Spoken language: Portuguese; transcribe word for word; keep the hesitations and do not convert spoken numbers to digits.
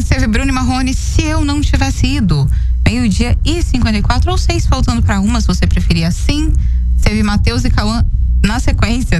teve Bruno e Marrone, Se Eu Não Tivesse Ido. Meio-dia e cinquenta e quatro, ou seis faltando para uma, se você preferir assim. Teve Matheus e Cauã na sequência.